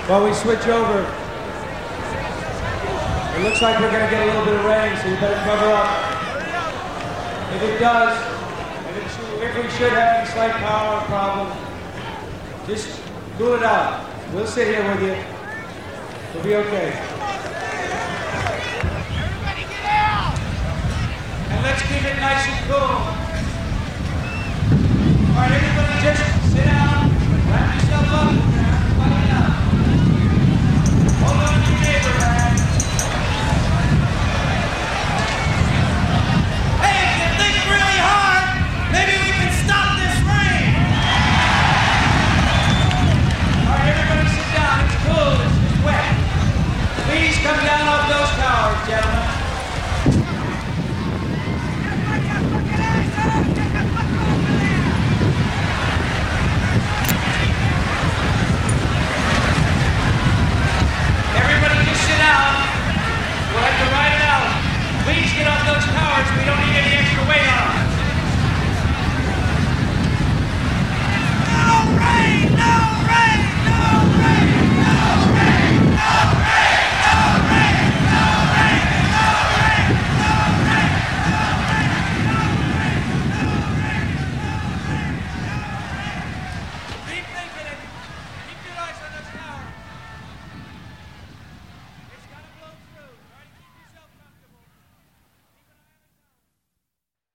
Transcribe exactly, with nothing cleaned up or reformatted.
While we switch over, it looks like we're going to get a little bit of rain, so you better cover up. If it does, and if, if we should have any slight power problem, just cool it out. We'll sit here with you. We'll be okay.